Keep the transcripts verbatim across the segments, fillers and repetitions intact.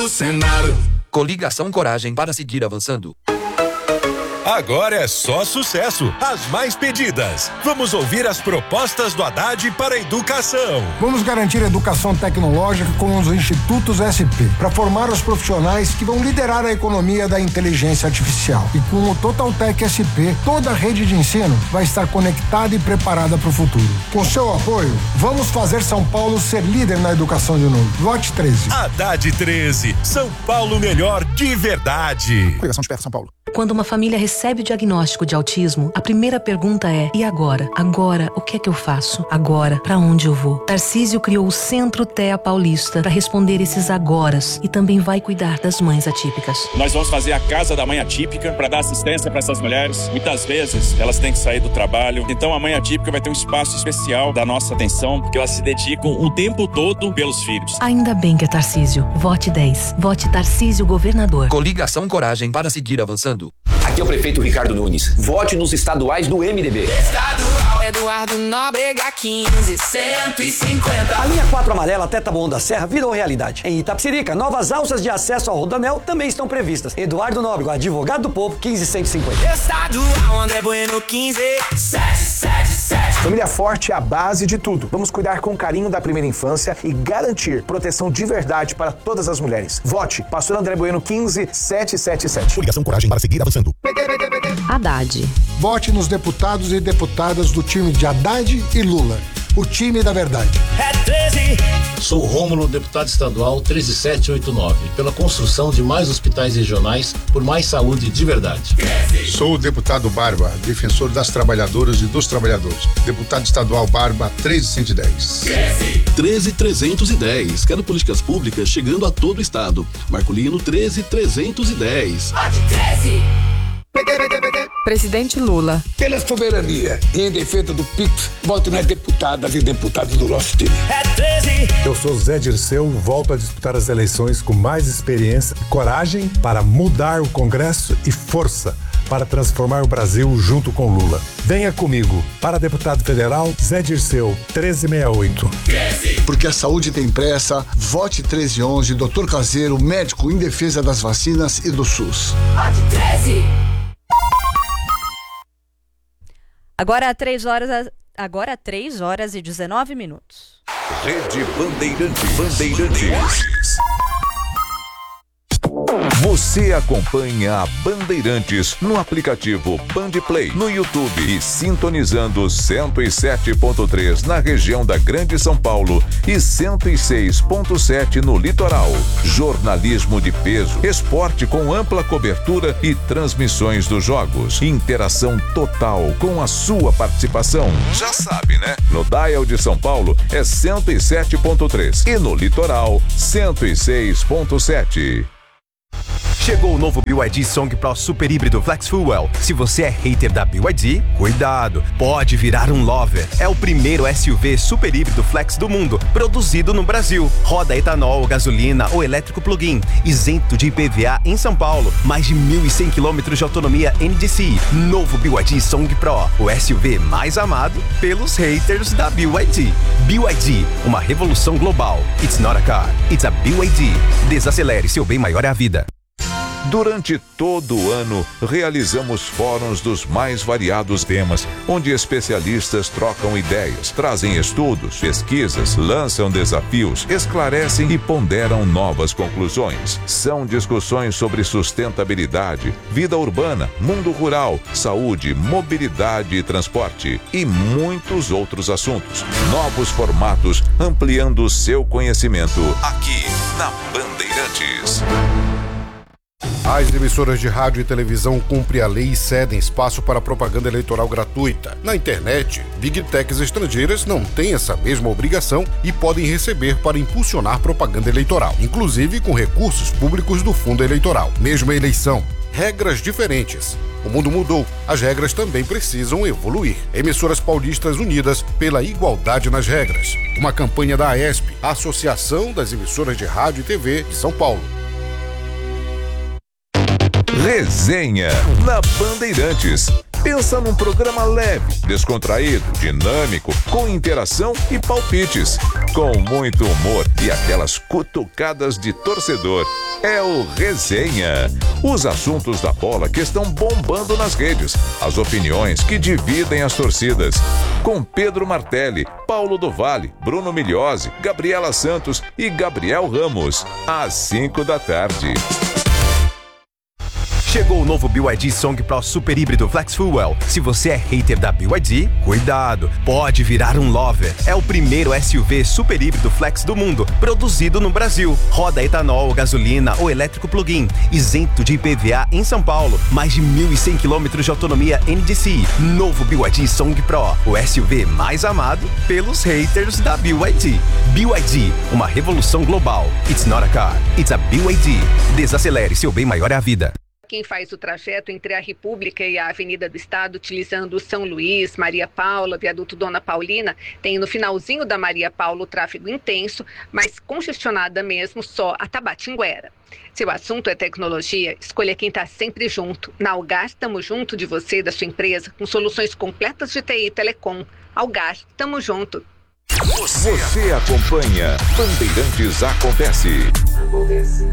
do Senado. Coligação Coragem para seguir avançando. Agora é só sucesso, as mais pedidas. Vamos ouvir as propostas do Haddad para a educação. Vamos garantir educação tecnológica com os institutos S P, para formar os profissionais que vão liderar a economia da inteligência artificial. E com o Totaltec S P, toda a rede de ensino vai estar conectada e preparada para o futuro. Com seu apoio, vamos fazer São Paulo ser líder na educação de novo. Vote treze. Haddad treze, São Paulo melhor de verdade. Coligação de Perto, São Paulo. Quando uma família recebe o diagnóstico de autismo, a primeira pergunta é: e agora? Agora, o que é que eu faço? Agora, pra onde eu vou? Tarcísio criou o Centro T E A Paulista para responder esses agoras e também vai cuidar das mães atípicas. Nós vamos fazer a Casa da Mãe Atípica para dar assistência para essas mulheres. Muitas vezes elas têm que sair do trabalho, então a mãe atípica vai ter um espaço especial da nossa atenção, porque elas se dedicam o tempo todo pelos filhos. Ainda bem que é Tarcísio. Vote dez. Vote Tarcísio Governador. Coligação Coragem para seguir avançando. Aqui é o prefeito Ricardo Nunes. Vote nos estaduais do M D B. Estadual Eduardo Nóbrega quinze, cento e cinquenta. A linha quatro amarela até Taboão da Serra virou realidade. Em Itapecerica, novas alças de acesso ao Rodoanel também estão previstas. Eduardo Nóbrega, advogado do povo, quinze, cento e cinquenta. Estadual André Bueno quinze, sete sete sete. Família forte é a base de tudo. Vamos cuidar com carinho da primeira infância e garantir proteção de verdade para todas as mulheres. Vote, Pastor André Bueno quinze, sete sete sete. Coligação Coragem para seguir avançando. Haddad. Vote nos deputados e deputadas do time de Haddad e Lula. O time da verdade. É treze. Sou Rômulo, deputado estadual treze sete oito nove, pela construção de mais hospitais regionais por mais saúde de verdade. treze. Sou o deputado Barba, defensor das trabalhadoras e dos trabalhadores. Deputado estadual Barba treze cento e dez. treze. treze trezentos e dez. Quero políticas públicas chegando a todo o estado. Marcolino treze trezentos e dez. Vote treze. Presidente Lula. Pela soberania e em defesa do Pix, voto nas deputadas e deputados do nosso time. É treze. Eu sou Zé Dirceu, volto a disputar as eleições com mais experiência e coragem para mudar o Congresso e força para transformar o Brasil junto com Lula. Venha comigo. Para deputado federal, Zé Dirceu, treze sessenta e oito. treze. Porque a saúde tem pressa, vote treze onze, doutor Caseiro, médico em defesa das vacinas e do SUS. Vote treze. Agora três horas, agora três horas e dezenove minutos. Rede Bandeirantes. Bandeirantes. Você acompanha a Bandeirantes no aplicativo Bandplay, no YouTube e sintonizando cento e sete ponto três na região da Grande São Paulo e cento e seis ponto sete no litoral. Jornalismo de peso, esporte com ampla cobertura e transmissões dos jogos. Interação total com a sua participação. Já sabe, né? No Dial de São Paulo é cento e sete ponto três e no litoral cento e seis ponto sete. Chegou o novo B Y D Song Pro Super Híbrido Flex Fuel. Se você é hater da B Y D, cuidado, pode virar um lover. É o primeiro S U V super híbrido flex do mundo, produzido no Brasil. Roda etanol, gasolina ou elétrico plug-in, isento de I P V A em São Paulo. Mais de mil e cem quilômetros de autonomia N D C. Novo B Y D Song Pro, o S U V mais amado pelos haters da B Y D. B Y D, uma revolução global. It's not a car, it's a B Y D. Desacelere, seu bem maior é a vida. Durante todo o ano, realizamos fóruns dos mais variados temas, onde especialistas trocam ideias, trazem estudos, pesquisas, lançam desafios, esclarecem e ponderam novas conclusões. São discussões sobre sustentabilidade, vida urbana, mundo rural, saúde, mobilidade e transporte e muitos outros assuntos. Novos formatos ampliando o seu conhecimento aqui na Bandeirantes. As emissoras de rádio e televisão cumprem a lei e cedem espaço para propaganda eleitoral gratuita. Na internet, Big Techs estrangeiras não têm essa mesma obrigação e podem receber para impulsionar propaganda eleitoral, inclusive com recursos públicos do fundo eleitoral. Mesma eleição, regras diferentes. O mundo mudou, as regras também precisam evoluir. Emissoras paulistas unidas pela igualdade nas regras. Uma campanha da AESP, a Associação das Emissoras de Rádio e T V de São Paulo. Resenha na Bandeirantes. Pensa num programa leve, descontraído, dinâmico, com interação e palpites, com muito humor e aquelas cutucadas de torcedor. é o Resenha. Os assuntos da bola que estão bombando nas redes. As opiniões que dividem as torcidas. Com Pedro Martelli, Paulo do Vale, Bruno Migliozzi, Gabriela Santos e Gabriel Ramos. Às cinco da tarde. Chegou o novo B Y D Song Pro Super Híbrido Flex Fuel. Se você é hater da B Y D, cuidado, pode virar um lover. É o primeiro S U V super híbrido flex do mundo, produzido no Brasil. Roda etanol, gasolina ou elétrico plug-in, isento de I P V A em São Paulo. Mais de mil e cem quilômetros de autonomia N D C I. Novo B Y D Song Pro, o S U V mais amado pelos haters da B Y D. B Y D, uma revolução global. It's not a car, it's a B Y D. Desacelere, seu bem maior é a vida. Quem faz o trajeto entre a República e a Avenida do Estado, utilizando o São Luís, Maria Paula, Viaduto Dona Paulina, tem no finalzinho da Maria Paula o tráfego intenso, mas congestionada mesmo só a Tabatinguera. Se o assunto é tecnologia, escolha quem está sempre junto. Na Algar, estamos junto de você e da sua empresa, com soluções completas de T I e Telecom. Algar, estamos junto. Você acompanha Bandeirantes Acontece. Acontece.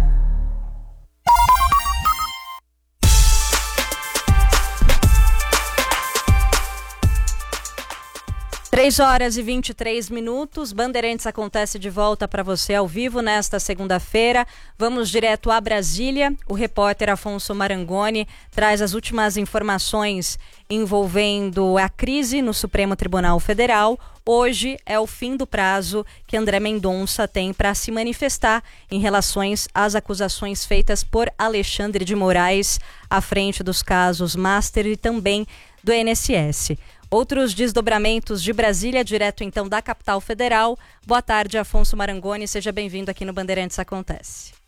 três horas e vinte e três minutos, Bandeirantes acontece de volta para você ao vivo nesta segunda-feira. Vamos direto a Brasília. O repórter Afonso Marangoni traz as últimas informações envolvendo a crise no Supremo Tribunal Federal. Hoje é o fim do prazo que André Mendonça tem para se manifestar em relação às acusações feitas por Alexandre de Moraes à frente dos casos Master e também do I N S S. Outros desdobramentos de Brasília, direto então da capital federal. Boa tarde, Afonso Marangoni, seja bem-vindo aqui no Bandeirantes Acontece.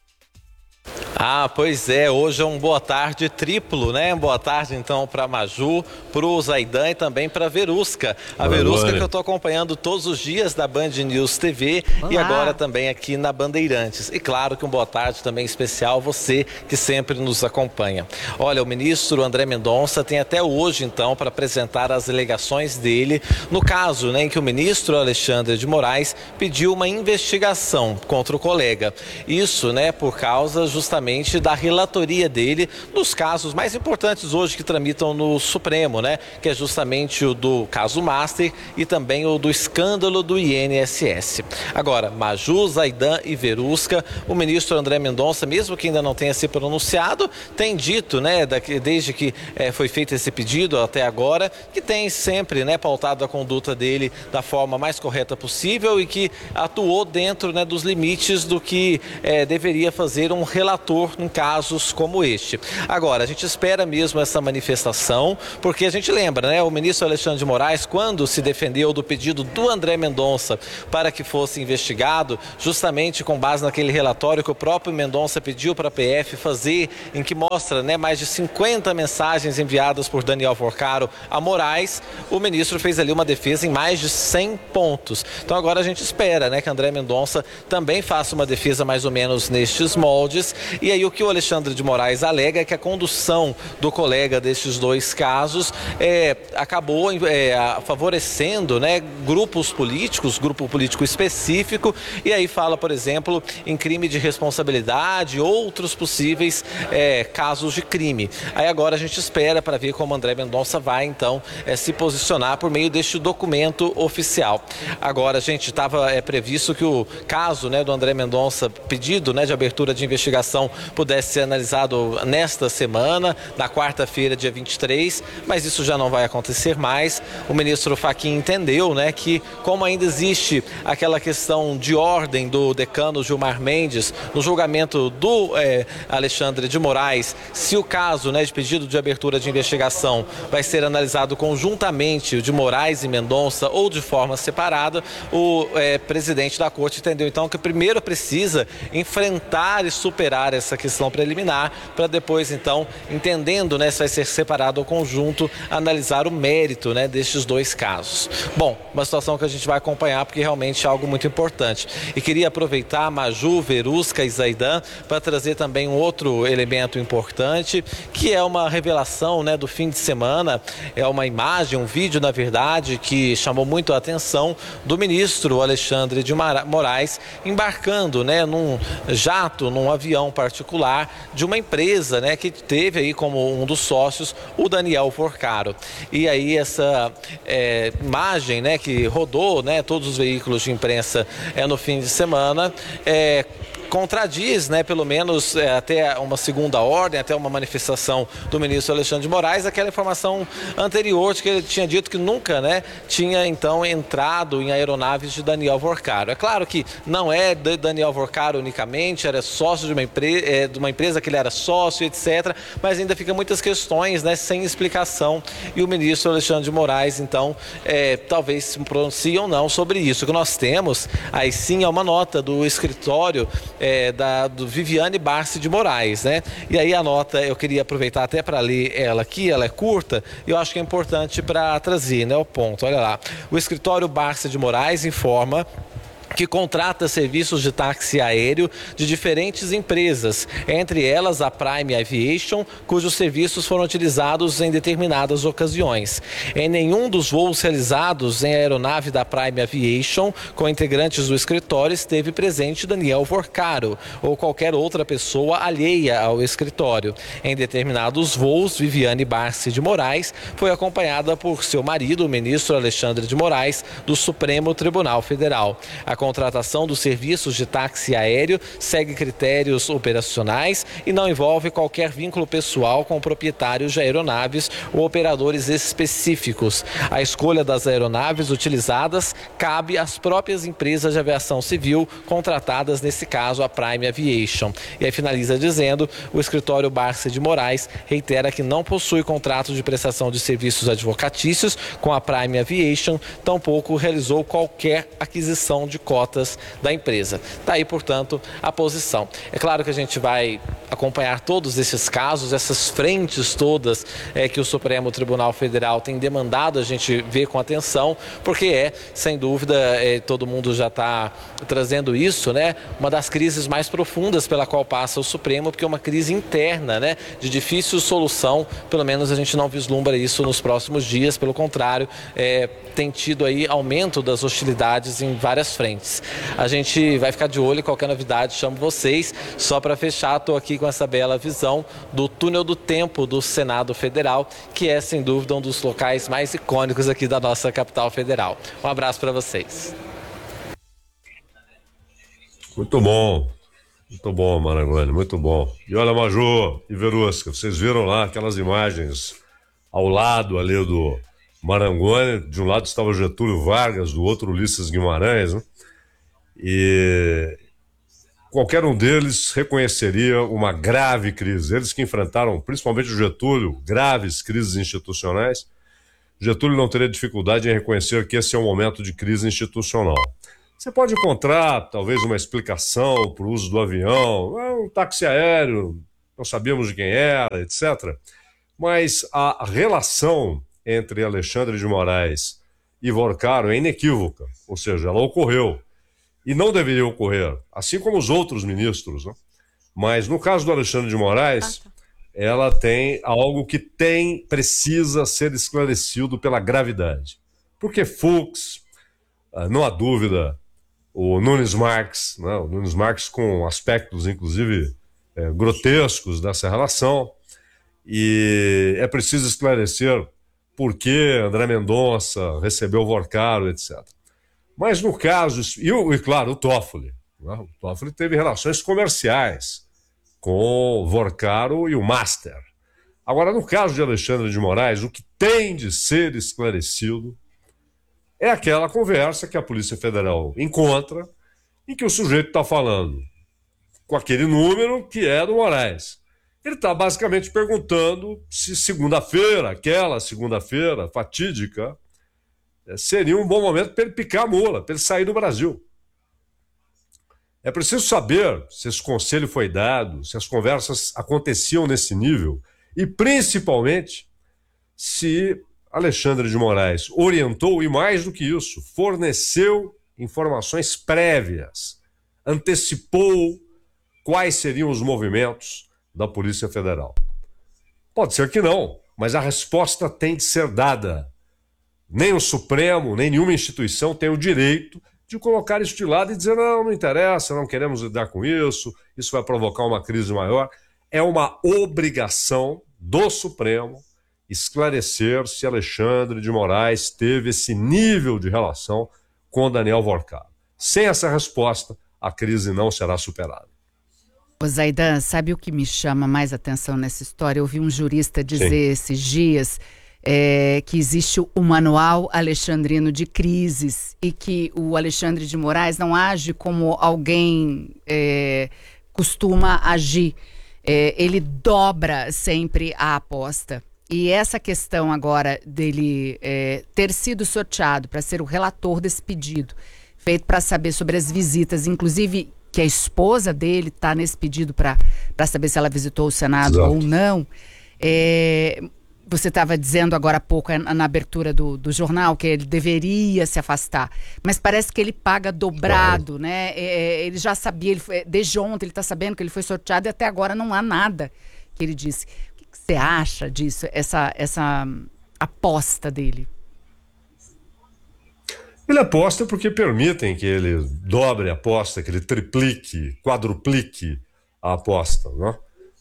Ah, pois é, hoje é um boa tarde triplo, né? Boa tarde então para Maju, para o Zaidan e também para Verusca. A Olá, Verusca Glória. que eu estou acompanhando todos os dias da Band News T V. Olá. E agora também aqui na Bandeirantes. E claro que um boa tarde também especial você que sempre nos acompanha. Olha, o ministro André Mendonça tem até hoje então para apresentar as alegações dele no caso, né, em que o ministro Alexandre de Moraes pediu uma investigação contra o colega. Isso, né, por causa justamente da relatoria dele nos casos mais importantes hoje que tramitam no Supremo, né? Que é justamente o do caso Master e também o do escândalo do I N S S. Agora, Maju, Zaidan e Verusca, o ministro André Mendonça, mesmo que ainda não tenha se pronunciado, tem dito, né, desde que é, foi feito esse pedido até agora, que tem sempre, né, pautado a conduta dele da forma mais correta possível e que atuou dentro, né, dos limites do que é, deveria fazer um relator em casos como este. Agora, a gente espera mesmo essa manifestação, porque a gente lembra, né, o ministro Alexandre de Moraes, quando se defendeu do pedido do André Mendonça para que fosse investigado, justamente com base naquele relatório que o próprio Mendonça pediu para a P F fazer, em que mostra, né, mais de cinquenta mensagens enviadas por Daniel Forcaro a Moraes, o ministro fez ali uma defesa em mais de cem pontos. Então agora a gente espera, né, que André Mendonça também faça uma defesa mais ou menos nestes moldes. E aí o que o Alexandre de Moraes alega é que a condução do colega destes dois casos é, acabou é, favorecendo, né, grupos políticos, grupo político específico, e aí fala, por exemplo, em crime de responsabilidade, outros possíveis é, casos de crime. Aí agora a gente espera para ver como André Mendonça vai então é, se posicionar por meio deste documento oficial. Agora, a gente estava é, previsto que o caso, né, do André Mendonça, pedido, né, de abertura de investigação, pudesse ser analisado nesta semana, na quarta-feira, dia vinte e três, mas isso já não vai acontecer mais. O ministro Fachin entendeu, né, que como ainda existe aquela questão de ordem do decano Gilmar Mendes no julgamento do é, Alexandre de Moraes, se o caso, né, de pedido de abertura de investigação vai ser analisado conjuntamente o de Moraes e Mendonça ou de forma separada, o é, presidente da corte entendeu então que primeiro precisa enfrentar e superar essa questão preliminar, para depois, então, entendendo, né, se vai ser separado ou conjunto, analisar o mérito, né, destes dois casos. Bom, uma situação que a gente vai acompanhar porque realmente é algo muito importante. E queria aproveitar Maju, Verusca e Zaidan para trazer também um outro elemento importante, que é uma revelação, né, do fim de semana, é uma imagem, um vídeo, na verdade, que chamou muito a atenção do ministro Alexandre de Moraes embarcando, né, num jato, num avião particular de uma empresa, né, que teve aí como um dos sócios o Daniel Porcaro. E aí essa é, imagem, né, que rodou, né, todos os veículos de imprensa é, no fim de semana, é, contradiz, né, pelo menos é, até uma segunda ordem, até uma manifestação do ministro Alexandre de Moraes, aquela informação anterior de que ele tinha dito que nunca, né, tinha então entrado em aeronaves de Daniel Porcaro. É claro que não é de Daniel Porcaro unicamente, era sócio de uma, empre é, de uma empresa que ele era sócio, etcétera, mas ainda fica muitas questões, né, sem explicação, e o ministro Alexandre de Moraes, então, é, talvez se pronuncie ou não sobre isso. O que nós temos, aí sim, é uma nota do escritório É, da, do Viviane Barsi de Moraes, né? E aí a nota, eu queria aproveitar até para ler ela aqui, ela é curta, e eu acho que é importante para trazer, né, o ponto. Olha lá. O escritório Barsi de Moraes informa que contrata serviços de táxi aéreo de diferentes empresas, entre elas a Prime Aviation, cujos serviços foram utilizados em determinadas ocasiões. Em nenhum dos voos realizados em aeronave da Prime Aviation, com integrantes do escritório, esteve presente Daniel Porcaro ou qualquer outra pessoa alheia ao escritório. Em determinados voos, Viviane Barsi de Moraes foi acompanhada por seu marido, o ministro Alexandre de Moraes, do Supremo Tribunal Federal. A contratação dos serviços de táxi aéreo segue critérios operacionais e não envolve qualquer vínculo pessoal com proprietários de aeronaves ou operadores específicos. A escolha das aeronaves utilizadas cabe às próprias empresas de aviação civil contratadas, nesse caso a Prime Aviation. E aí finaliza dizendo: o escritório Barsi de Moraes reitera que não possui contrato de prestação de serviços advocatícios com a Prime Aviation, tampouco realizou qualquer aquisição de cotas da empresa. Está aí, portanto, a posição. É claro que a gente vai acompanhar todos esses casos, essas frentes todas é, que o Supremo Tribunal Federal tem demandado a gente ver com atenção, porque é, sem dúvida, é, todo mundo já está trazendo isso, né? Uma das crises mais profundas pela qual passa o Supremo, porque é uma crise interna, né? De difícil solução, pelo menos a gente não vislumbra isso nos próximos dias, pelo contrário, é, tem tido aí aumento das hostilidades em várias frentes. A gente vai ficar de olho em qualquer novidade, chamo vocês. Só para fechar, estou aqui com essa bela visão do túnel do tempo do Senado Federal, que é, sem dúvida, um dos locais mais icônicos aqui da nossa capital federal. Um abraço para vocês. Muito bom, muito bom, Marangoni, muito bom. E olha, Maju e Verusca, vocês viram lá aquelas imagens ao lado ali do Marangoni, de um lado estava Getúlio Vargas, do outro Ulisses Guimarães, né? E qualquer um deles reconheceria uma grave crise. Eles que enfrentaram, principalmente o Getúlio, graves crises institucionais. Getúlio não teria dificuldade em reconhecer que esse é um momento de crise institucional. Você pode encontrar, talvez, uma explicação para o uso do avião, um táxi aéreo, não sabíamos de quem era, etcétera. Mas a relação entre Alexandre de Moraes e Porcaro é inequívoca, ou seja, ela ocorreu. E não deveria ocorrer, assim como os outros ministros, né? Mas no caso do Alexandre de Moraes, ela tem algo que tem, precisa ser esclarecido pela gravidade. Porque Fux, não há dúvida, o Nunes Marques, né? O Nunes Marques com aspectos, inclusive, é, grotescos dessa relação, e é preciso esclarecer por que André Mendonça recebeu o Porcaro, etcétera. Mas no caso, e, e claro, o Toffoli, né? O Toffoli teve relações comerciais com o Porcaro e o Master. Agora, no caso de Alexandre de Moraes, o que tem de ser esclarecido é aquela conversa que a Polícia Federal encontra, em que o sujeito está falando com aquele número que é do Moraes. Ele está basicamente perguntando se segunda-feira, aquela segunda-feira fatídica, seria um bom momento para ele picar a mula, para ele sair do Brasil. É preciso saber se esse conselho foi dado, se as conversas aconteciam nesse nível e, principalmente, se Alexandre de Moraes orientou e, mais do que isso, forneceu informações prévias, antecipou quais seriam os movimentos da Polícia Federal. Pode ser que não, mas a resposta tem de ser dada. Nem o Supremo, nem nenhuma instituição tem o direito de colocar isso de lado e dizer não, não interessa, não queremos lidar com isso, isso vai provocar uma crise maior. É uma obrigação do Supremo esclarecer se Alexandre de Moraes teve esse nível de relação com Daniel Vorcaro. Sem essa resposta, a crise não será superada. Ô Zaidan, sabe o que me chama mais atenção nessa história? Eu ouvi um jurista dizer Sim. esses dias é, que existe o Manual Alexandrino de Crises e que o Alexandre de Moraes não age como alguém é, costuma agir. É, ele dobra sempre a aposta. E essa questão agora dele é, ter sido sorteado para ser o relator desse pedido, feito para saber sobre as visitas, inclusive que a esposa dele está nesse pedido para saber se ela visitou o Senado Exato. Ou não. É, você estava dizendo agora há pouco, na, na abertura do, do jornal, que ele deveria se afastar. Mas parece que ele paga dobrado, claro. né? É, ele já sabia, ele foi, desde ontem ele está sabendo que ele foi sorteado e até agora não há nada que ele disse. O que, que você acha disso, essa, essa aposta dele? Ele aposta porque permitem que ele dobre a aposta, que ele triplique, quadruplique a aposta, né?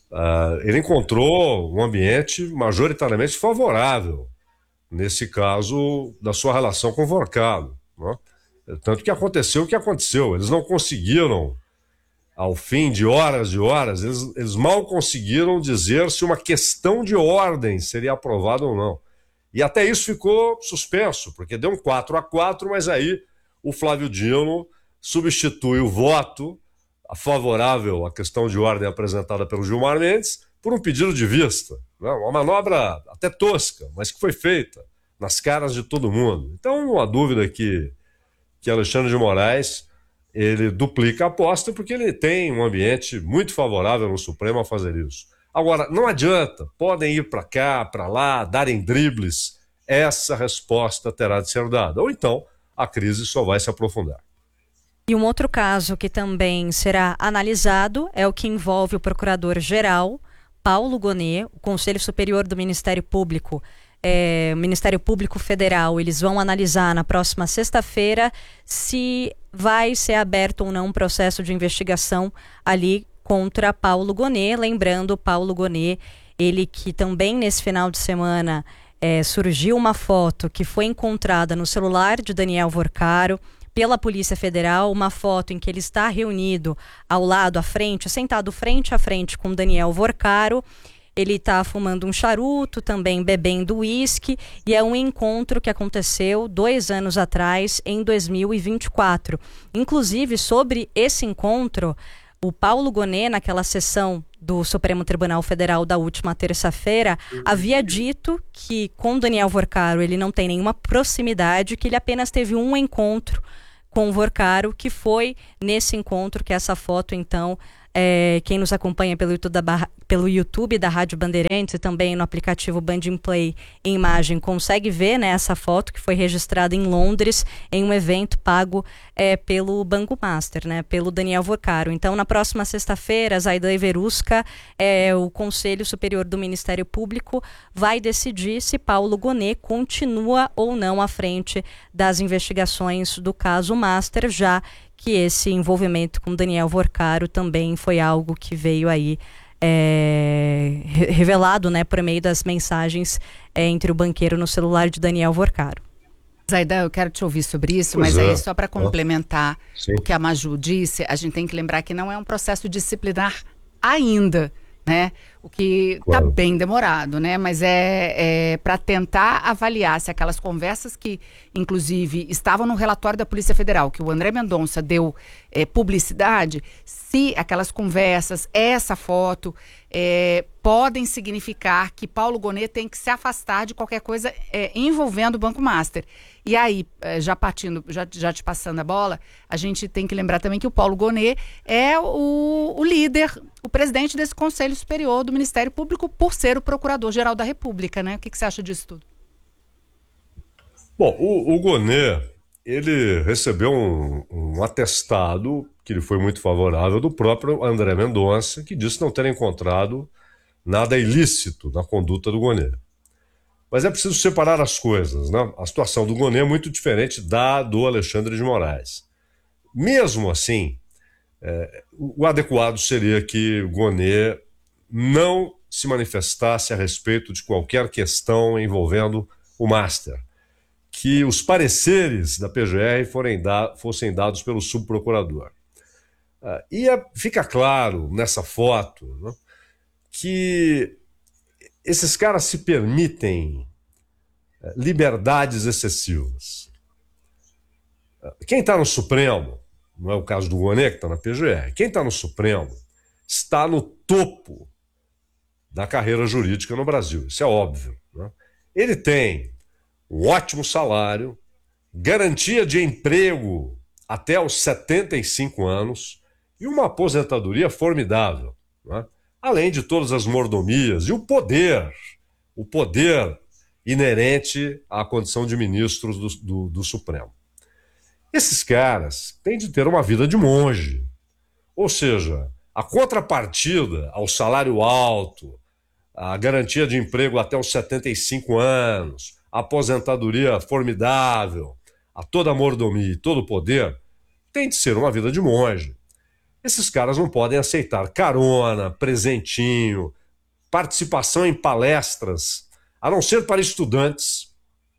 Uh, ele encontrou um ambiente majoritariamente favorável, nesse caso, da sua relação com o Vorcaro, né? Tanto que aconteceu o que aconteceu. Eles não conseguiram, ao fim de horas e horas, eles, eles mal conseguiram dizer se uma questão de ordem seria aprovada ou não. E até isso ficou suspenso, porque deu um quatro a quatro, mas aí o Flávio Dino substitui o voto favorável à questão de ordem apresentada pelo Gilmar Mendes por um pedido de vista. Né? Uma manobra até tosca, mas que foi feita nas caras de todo mundo. Então não há dúvida que, que Alexandre de Moraes ele duplica a aposta porque ele tem um ambiente muito favorável no Supremo a fazer isso. Agora, não adianta, podem ir para cá, para lá, darem dribles, essa resposta terá de ser dada. Ou então, a crise só vai se aprofundar. E um outro caso que também será analisado é o que envolve o Procurador-Geral, Paulo Gonet, o Conselho Superior do Ministério Público, é, o Ministério Público Federal. Eles vão analisar na próxima sexta-feira se vai ser aberto ou não um processo de investigação ali contra Paulo Gonet. Lembrando, Paulo Gonet, ele que também nesse final de semana é, surgiu uma foto que foi encontrada no celular de Daniel Vorcaro pela Polícia Federal, uma foto em que ele está reunido ao lado, à frente, sentado frente a frente com Daniel Vorcaro. Ele está fumando um charuto, também bebendo uísque, e é um encontro que aconteceu dois anos atrás, em dois mil e vinte e quatro. Inclusive, sobre esse encontro, o Paulo Gonet, naquela sessão do Supremo Tribunal Federal da última terça-feira, havia dito que com Daniel Vorcaro ele não tem nenhuma proximidade, que ele apenas teve um encontro com o Vorcaro, que foi nesse encontro que essa foto, então, é, quem nos acompanha pelo YouTube, da, pelo YouTube da Rádio Bandeirantes e também no aplicativo Band Play em imagem, consegue ver, né, essa foto que foi registrada em Londres em um evento pago é, pelo Banco Master, né, pelo Daniel Vorcaro. Então, na próxima sexta-feira, Zaidan Everusca, é, o Conselho Superior do Ministério Público vai decidir se Paulo Gonet continua ou não à frente das investigações do caso Master, já que esse envolvimento com Daniel Vorcaro também foi algo que veio aí é, revelado, né, por meio das mensagens é, entre o banqueiro no celular de Daniel Vorcaro. Zaidan, eu quero te ouvir sobre isso, pois mas é. aí só para complementar oh. o que a Maju disse, a gente tem que lembrar que não é um processo disciplinar ainda, né? O que está claro. bem demorado, né? Mas é, é para tentar avaliar se aquelas conversas que, inclusive, estavam no relatório da Polícia Federal, que o André Mendonça deu é, publicidade, se aquelas conversas, essa foto, é, podem significar que Paulo Gonet tem que se afastar de qualquer coisa é, envolvendo o Banco Master. E aí, já partindo, já, já te passando a bola, a gente tem que lembrar também que o Paulo Gonet é o, o líder, o presidente desse Conselho Superior do Ministério Público, por ser o Procurador-Geral da República, né? O que, que você acha disso tudo? Bom, o, o Gonet, ele recebeu um, um atestado que lhe foi muito favorável do próprio André Mendonça, que disse não ter encontrado nada ilícito na conduta do Gonet. Mas é preciso separar as coisas, né? A situação do Gonet é muito diferente da do Alexandre de Moraes. Mesmo assim, é, o adequado seria que o Gonet não se manifestasse a respeito de qualquer questão envolvendo o Master, que os pareceres da P G R forem da, fossem dados pelo subprocurador. Uh, e é, fica claro nessa foto, né, que esses caras se permitem uh, liberdades excessivas. Uh, quem está no Supremo, não é o caso do Gonet que está na P G R, quem está no Supremo está no topo da carreira jurídica no Brasil, isso é óbvio, né? Ele tem um ótimo salário, garantia de emprego até os setenta e cinco anos e uma aposentadoria formidável, né? Além de todas as mordomias e o poder, o poder inerente à condição de ministros do, do, do Supremo. Esses caras têm de ter uma vida de monge, ou seja, a contrapartida ao salário alto, a garantia de emprego até os setenta e cinco anos, a aposentadoria formidável, a toda a mordomia e todo o poder, tem de ser uma vida de monge. Esses caras não podem aceitar carona, presentinho, participação em palestras, a não ser para estudantes.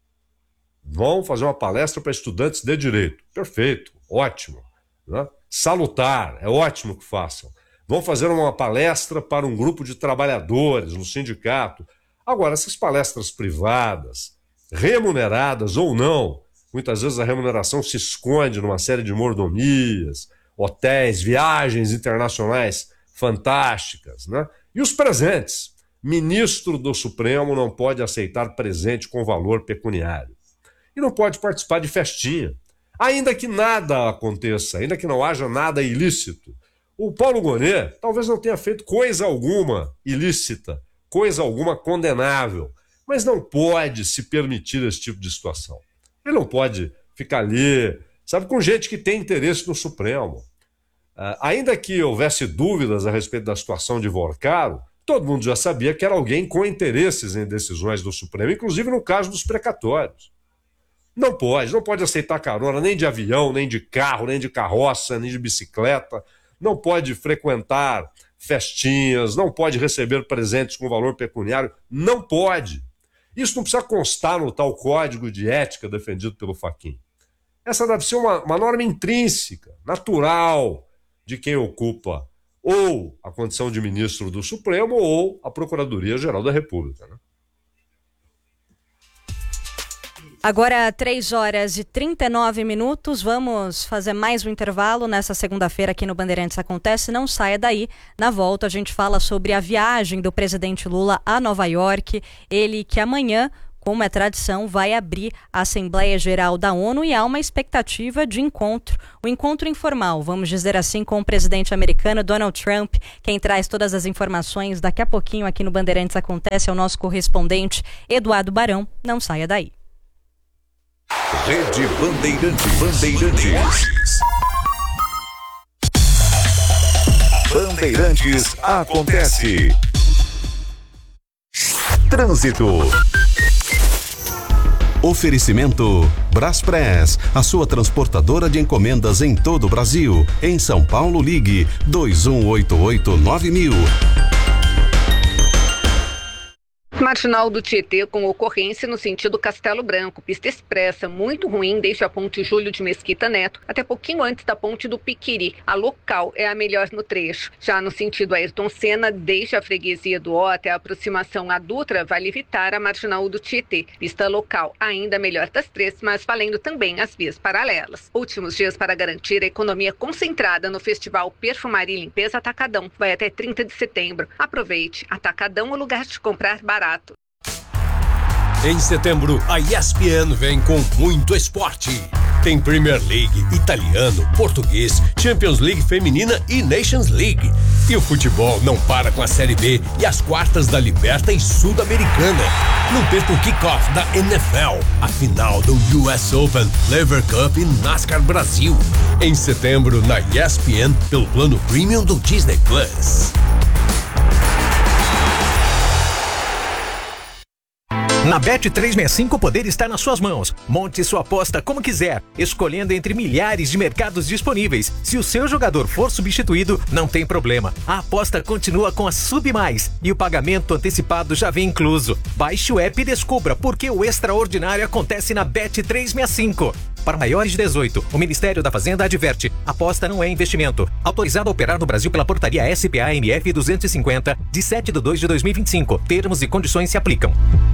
Vão fazer uma palestra para estudantes de direito. Perfeito, ótimo, né? Salutar, é ótimo que façam. Vão fazer uma palestra para um grupo de trabalhadores no sindicato. Agora, essas palestras privadas, remuneradas ou não, muitas vezes a remuneração se esconde numa série de mordomias, hotéis, viagens internacionais fantásticas, né? E os presentes. Ministro do Supremo não pode aceitar presente com valor pecuniário. E não pode participar de festinha. Ainda que nada aconteça, ainda que não haja nada ilícito. O Paulo Gonet talvez não tenha feito coisa alguma ilícita, coisa alguma condenável, mas não pode se permitir esse tipo de situação. Ele não pode ficar ali, sabe, com gente que tem interesse no Supremo. Uh, ainda que houvesse dúvidas a respeito da situação de Vorcaro, todo mundo já sabia que era alguém com interesses em decisões do Supremo, inclusive no caso dos precatórios. Não pode, não pode aceitar carona nem de avião, nem de carro, nem de carroça, nem de bicicleta, não pode frequentar festinhas, não pode receber presentes com valor pecuniário, não pode. Isso não precisa constar no tal código de ética defendido pelo Fachin. Essa deve ser uma, uma norma intrínseca, natural, de quem ocupa ou a condição de ministro do Supremo ou a Procuradoria-Geral da República, né? Agora, três horas e trinta e nove minutos, vamos fazer mais um intervalo nessa segunda-feira aqui no Bandeirantes Acontece. Não saia daí. Na volta a gente fala sobre a viagem do presidente Lula a Nova York. Ele que amanhã, como é tradição, vai abrir a Assembleia Geral da ONU e há uma expectativa de encontro, o um encontro informal, vamos dizer assim, com o presidente americano Donald Trump. Quem traz todas as informações daqui a pouquinho aqui no Bandeirantes Acontece é o nosso correspondente Eduardo Barão. Não saia daí. Rede Bandeirantes. Bandeirantes. Bandeirantes Acontece. Trânsito. Oferecimento Braspress, a sua transportadora de encomendas em todo o Brasil. Em São Paulo, ligue dois um oito oito nove mil. Marginal do Tietê com ocorrência no sentido Castelo Branco. Pista expressa muito ruim desde a ponte Júlio de Mesquita Neto até pouquinho antes da ponte do Piquiri. A local é a melhor no trecho. Já no sentido Ayrton Senna, desde a freguesia do Ó até a aproximação à Dutra, vale evitar a Marginal do Tietê. Pista local ainda melhor das três, mas valendo também as vias paralelas. Últimos dias para garantir a economia concentrada no Festival Perfumaria e Limpeza Atacadão. Vai até trinta de setembro. Aproveite. Atacadão é o lugar de comprar barato. Em setembro, a E S P N vem com muito esporte. Tem Premier League, italiano, português, Champions League feminina e Nations League. E o futebol não para com a Série B e as quartas da Libertadores Sul-Americana. Não perca o kickoff da N F L, a final do U S Open, Lever Cup e NASCAR Brasil. Em setembro, na E S P N, pelo plano Premium do Disney Plus. Na Bet trezentos e sessenta e cinco o poder está nas suas mãos. Monte sua aposta como quiser, escolhendo entre milhares de mercados disponíveis. Se o seu jogador for substituído, não tem problema. A aposta continua com a Sub Mais e o pagamento antecipado já vem incluso. Baixe o app e descubra por que o extraordinário acontece na Bet trezentos e sessenta e cinco. Para maiores de dezoito, o Ministério da Fazenda adverte: aposta não é investimento. Autorizado a operar no Brasil pela portaria S P A M F duzentos e cinquenta, de sete de dois de dois mil e vinte e cinco. Termos e condições se aplicam.